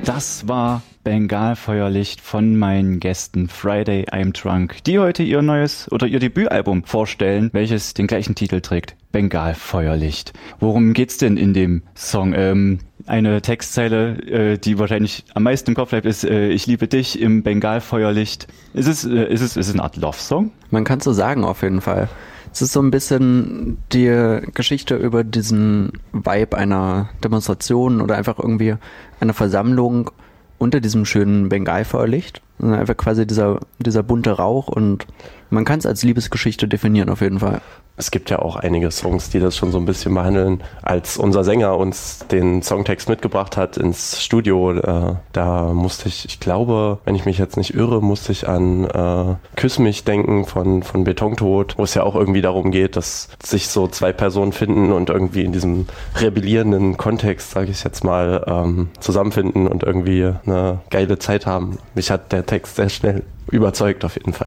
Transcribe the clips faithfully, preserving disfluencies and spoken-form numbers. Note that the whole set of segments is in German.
Das war Bengalfeuerlicht von meinen Gästen Friday I'm Drunk, die heute ihr neues oder ihr Debütalbum vorstellen, welches den gleichen Titel trägt, Bengalfeuerlicht. Worum geht's denn in dem Song? Ähm, eine Textzeile, äh, die wahrscheinlich am meisten im Kopf bleibt, ist äh, ich liebe dich im Bengalfeuerlicht. Ist es, äh, ist es, ist es eine Art Love-Song? Man kann so sagen, auf jeden Fall. Es ist so ein bisschen die Geschichte über diesen Vibe einer Demonstration oder einfach irgendwie einer Versammlung unter diesem schönen Bengalfeuerlicht. Also einfach quasi dieser, dieser bunte Rauch, und man kann es als Liebesgeschichte definieren, auf jeden Fall. Es gibt ja auch einige Songs, die das schon so ein bisschen behandeln. Als unser Sänger uns den Songtext mitgebracht hat ins Studio, äh, da musste ich, ich glaube, wenn ich mich jetzt nicht irre, musste ich an äh, Küss mich denken von, von Betontod, wo es ja auch irgendwie darum geht, dass sich so zwei Personen finden und irgendwie in diesem rebellierenden Kontext, sage ich jetzt mal, ähm, zusammenfinden und irgendwie eine geile Zeit haben. Mich hat der Text sehr schnell überzeugt, auf jeden Fall.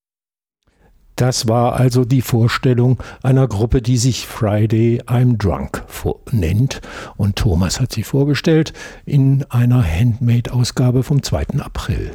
Das war also die Vorstellung einer Gruppe, die sich Friday I'm Drunk nennt. Und Thomas hat sie vorgestellt in einer Handmade-Ausgabe vom zweiten April.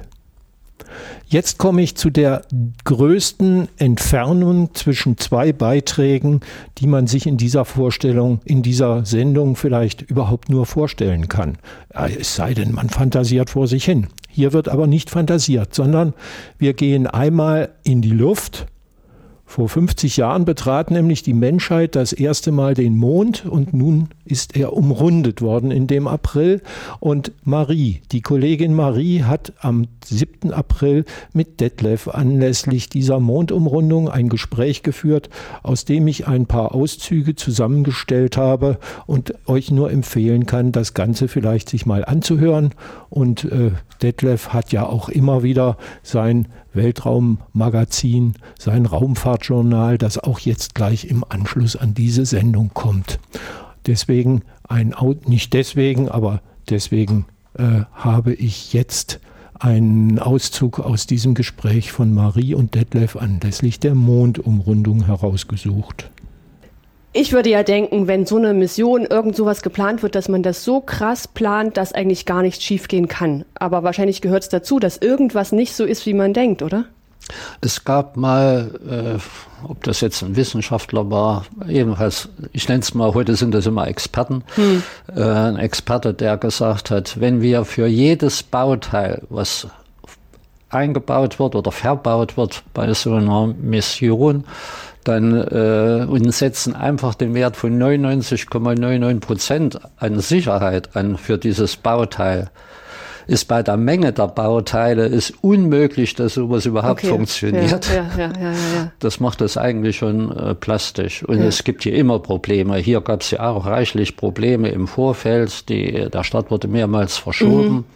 Jetzt komme ich zu der größten Entfernung zwischen zwei Beiträgen, die man sich in dieser Vorstellung, in dieser Sendung vielleicht überhaupt nur vorstellen kann. Es sei denn, man fantasiert vor sich hin. Hier wird aber nicht fantasiert, sondern wir gehen einmal in die Luft. Vor fünfzig Jahren betrat nämlich die Menschheit das erste Mal den Mond, und nun ist er umrundet worden in dem April. Und Marie, die Kollegin Marie, hat am siebten April mit Detlef anlässlich dieser Mondumrundung ein Gespräch geführt, aus dem ich ein paar Auszüge zusammengestellt habe und euch nur empfehlen kann, das Ganze vielleicht sich mal anzuhören. Und äh, Detlef hat ja auch immer wieder sein Weltraummagazin, sein Raumfahrtjournal, das auch jetzt gleich im Anschluss an diese Sendung kommt. Deswegen ein, nicht deswegen, aber deswegen äh, habe ich jetzt einen Auszug aus diesem Gespräch von Marie und Detlef anlässlich der Mondumrundung herausgesucht. Ich würde ja denken, wenn so eine Mission, irgend sowas geplant wird, dass man das so krass plant, dass eigentlich gar nichts schiefgehen kann. Aber wahrscheinlich gehört es dazu, dass irgendwas nicht so ist, wie man denkt, oder? Es gab mal, äh, ob das jetzt ein Wissenschaftler war, jedenfalls, ich nenne es mal, heute sind das immer Experten, hm. äh, ein Experte, der gesagt hat, wenn wir für jedes Bauteil, was eingebaut wird oder verbaut wird bei so einer Mission, dann äh, und setzen einfach den Wert von neunundneunzig Komma neunundneunzig Prozent an Sicherheit an für dieses Bauteil, ist bei der Menge der Bauteile ist unmöglich, dass sowas überhaupt okay. funktioniert. Ja, ja, ja, ja, ja. Das macht das eigentlich schon äh, plastisch. Und ja. es gibt hier immer Probleme. Hier gab es ja auch reichlich Probleme im Vorfeld. Die, der Start wurde mehrmals verschoben. Mhm.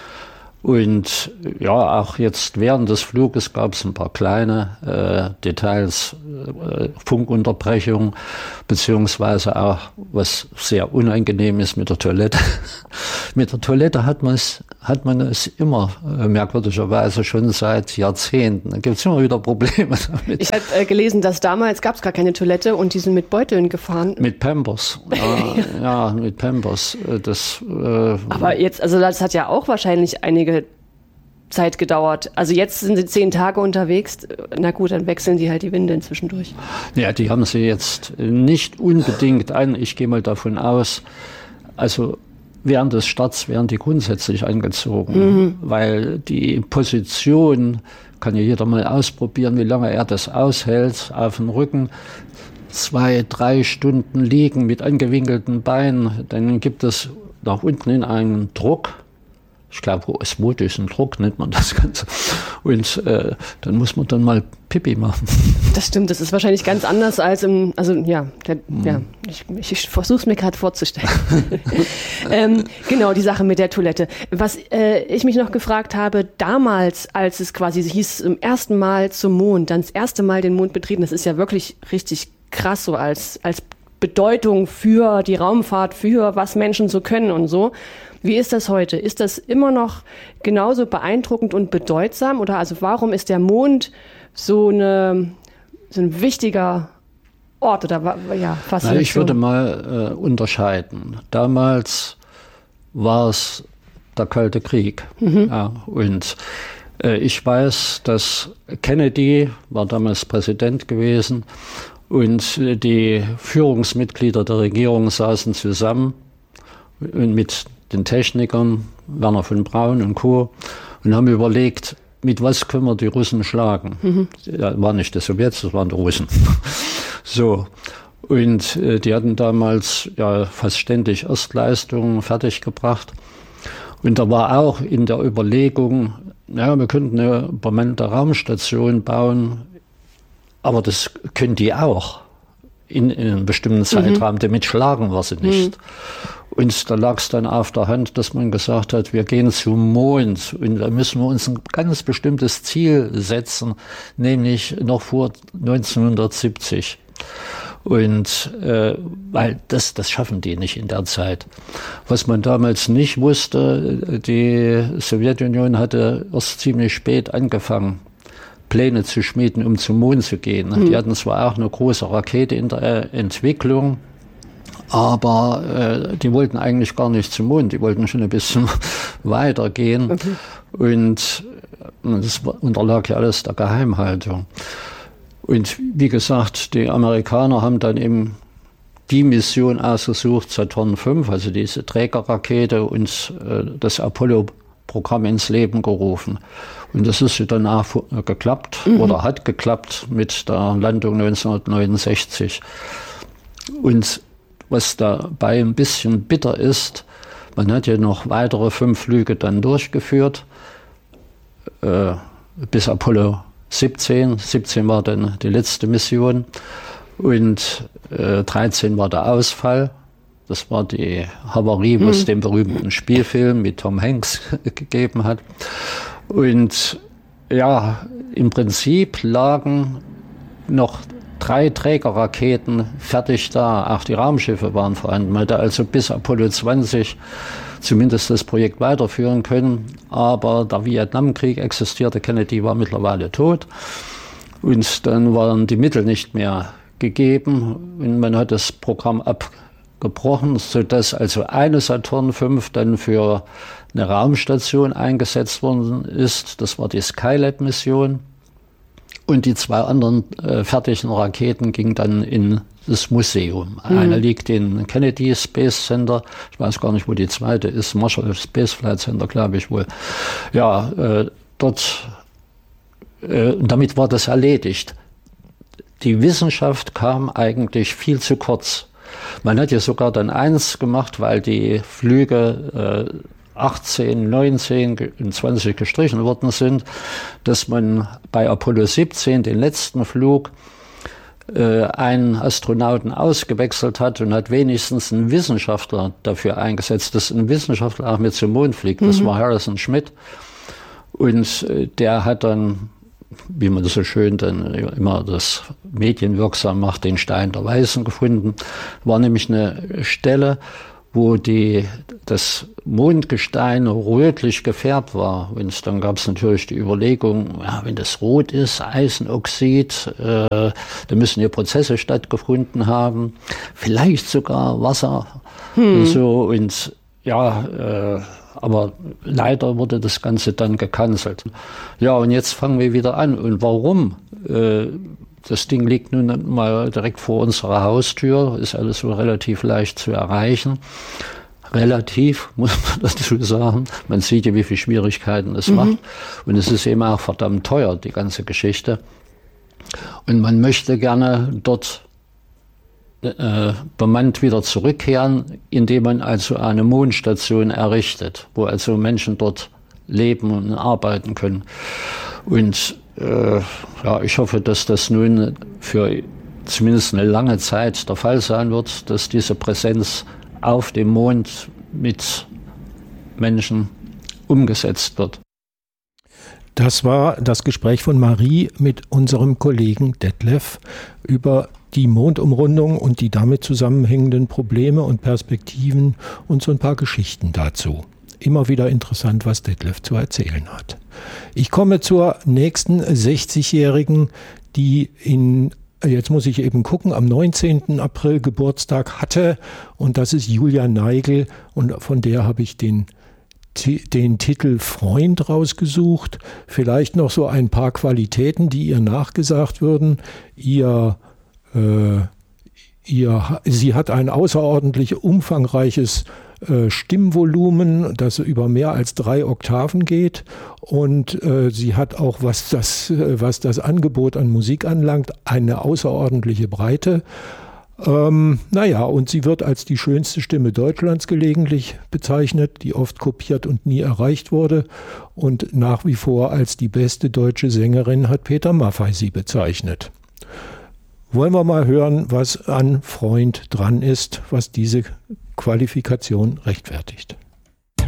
Und ja, auch jetzt während des Fluges gab es ein paar kleine äh, Details, äh, Funkunterbrechungen, beziehungsweise auch, was sehr unangenehm ist, mit der Toilette. Mit der Toilette hat man es, hat man es immer, äh, merkwürdigerweise schon seit Jahrzehnten. Da gibt es immer wieder Probleme damit. Ich habe äh, gelesen, dass damals gab es gar keine Toilette und die sind mit Beuteln gefahren. Mit Pampers. Ja, ja, mit Pampers. Das, äh, Aber jetzt, also das hat ja auch wahrscheinlich einige Zeit gedauert. Also jetzt sind sie zehn Tage unterwegs. Na gut, dann wechseln die halt die Windeln zwischendurch. Ja, die haben sie jetzt nicht unbedingt an. Ich gehe mal davon aus, also während des Starts werden die grundsätzlich angezogen, mhm. weil die Position, kann ja jeder mal ausprobieren, wie lange er das aushält, auf dem Rücken. Zwei, drei Stunden liegen mit angewinkelten Beinen, dann gibt es nach unten in einen Druck. Ich glaube, osmotischen Druck nennt man das Ganze. Und äh, dann muss man dann mal Pipi machen. Das stimmt, das ist wahrscheinlich ganz anders als im, also ja, der, mhm. ja ich, ich, ich versuche es mir gerade vorzustellen. ähm, genau, die Sache mit der Toilette. Was äh, ich mich noch gefragt habe, damals, als es quasi hieß, zum ersten Mal zum Mond, dann das erste Mal den Mond betreten, das ist ja wirklich richtig krass so als, als Bedeutung für die Raumfahrt, für was Menschen so können und so. Wie ist das heute? Ist das immer noch genauso beeindruckend und bedeutsam? Oder also warum ist der Mond so, eine, so ein wichtiger Ort? Oder ja, Faszination? Ich würde mal äh, unterscheiden. Damals war es der Kalte Krieg. Mhm. Ja, und äh, ich weiß, dass Kennedy war damals Präsident gewesen und äh, die Führungsmitglieder der Regierung saßen zusammen und mit den Technikern, Werner von Braun und Co. und haben überlegt, mit was können wir die Russen schlagen? Mhm. Ja, war nicht die Sowjets, das waren die Russen. So. Und äh, die hatten damals ja fast ständig Erstleistungen fertiggebracht. Und da war auch in der Überlegung, ja, wir könnten eine bemannte Raumstation bauen, aber das können die auch in, in einem bestimmten Zeitraum, mhm. damit schlagen wir sie nicht. Mhm. Und da lag es dann auf der Hand, dass man gesagt hat, wir gehen zum Mond und da müssen wir uns ein ganz bestimmtes Ziel setzen, nämlich noch vor neunzehnhundertsiebzig. Und äh, weil das, das schaffen die nicht in der Zeit. Was man damals nicht wusste, die Sowjetunion hatte erst ziemlich spät angefangen, Pläne zu schmieden, um zum Mond zu gehen. Mhm. Die hatten zwar auch eine große Rakete in der äh, Entwicklung, aber äh, die wollten eigentlich gar nicht zum Mond, die wollten schon ein bisschen weiter gehen. Okay. Und das unterlag ja alles der Geheimhaltung. Und wie gesagt, die Amerikaner haben dann eben die Mission ausgesucht, Saturn fünf, also diese Trägerrakete, und äh, das Apollo-Programm ins Leben gerufen. Und das ist dann auch geklappt, mhm. oder hat geklappt mit der Landung neunzehnhundertneunundsechzig. Und was dabei ein bisschen bitter ist, man hat ja noch weitere fünf Flüge dann durchgeführt, äh, bis Apollo siebzehn. siebzehn war dann die letzte Mission und äh, dreizehn war der Ausfall. Das war die Havarie, was mhm. den berühmten Spielfilm mit Tom Hanks gegeben hat. Und ja, im Prinzip lagen noch drei Trägerraketen fertig da. Auch die Raumschiffe waren vorhanden. Man hätte also bis Apollo zwanzig zumindest das Projekt weiterführen können. Aber der Vietnamkrieg existierte, Kennedy war mittlerweile tot. Und dann waren die Mittel nicht mehr gegeben. Und man hat das Programm abgebrochen, sodass also eine Saturn fünf dann für eine Raumstation eingesetzt worden ist. Das war die Skylab-Mission. Und die zwei anderen äh, fertigen Raketen gingen dann in das Museum. Mhm. Eine liegt in Kennedy Space Center. Ich weiß gar nicht, wo die zweite ist. Marshall Space Flight Center, glaube ich wohl. Ja, äh, dort. Äh, damit war das erledigt. Die Wissenschaft kam eigentlich viel zu kurz. Man hat ja sogar dann eins gemacht, weil die Flüge äh, achtzehn, neunzehn und zwanzig gestrichen worden sind, dass man bei Apollo siebzehn den letzten Flug äh, einen Astronauten ausgewechselt hat und hat wenigstens einen Wissenschaftler dafür eingesetzt, dass ein Wissenschaftler auch mit zum Mond fliegt. Das mhm. war Harrison Schmitt. Und äh, der hat dann, wie man das so schön dann immer das medienwirksam macht, den Stein der Weisen gefunden. War nämlich eine Stelle, wo die, das Mondgestein rötlich gefärbt war. Und dann gab es natürlich die Überlegung, ja, wenn das rot ist, Eisenoxid, äh, da müssen ja Prozesse stattgefunden haben, vielleicht sogar Wasser. Hm. Und so. Und ja, äh, aber leider wurde das Ganze dann gecancelt. Ja, und jetzt fangen wir wieder an. Und warum? Äh, Das Ding liegt nun mal direkt vor unserer Haustür, ist alles so relativ leicht zu erreichen. Relativ, muss man dazu sagen. Man sieht ja, wie viele Schwierigkeiten es mhm. macht. Und es ist eben auch verdammt teuer, die ganze Geschichte. Und man möchte gerne dort äh, bemannt wieder zurückkehren, indem man also eine Mondstation errichtet, wo also Menschen dort leben und arbeiten können. Und Äh, ja, ich hoffe, dass das nun für zumindest eine lange Zeit der Fall sein wird, dass diese Präsenz auf dem Mond mit Menschen umgesetzt wird. Das war das Gespräch von Marie mit unserem Kollegen Detlef über die Mondumrundung und die damit zusammenhängenden Probleme und Perspektiven und so ein paar Geschichten dazu. Immer wieder interessant, was Detlef zu erzählen hat. Ich komme zur nächsten sechzigjährigen, die in, jetzt muss ich eben gucken, am neunzehnten April Geburtstag hatte. Und das ist Julia Neigel. Und von der habe ich den den Titel Freund rausgesucht. Vielleicht noch so ein paar Qualitäten, die ihr nachgesagt würden. Ihr, äh, ihr, sie hat ein außerordentlich umfangreiches äh, Stimmvolumen, das über mehr als drei Oktaven geht. Und äh, sie hat auch, was das, äh, was das Angebot an Musik anlangt, eine außerordentliche Breite. Ähm, naja, und sie wird als die schönste Stimme Deutschlands gelegentlich bezeichnet, die oft kopiert und nie erreicht wurde. Und nach wie vor als die beste deutsche Sängerin hat Peter Maffay sie bezeichnet. Wollen wir mal hören, was an Freund dran ist, was diese Qualifikation rechtfertigt.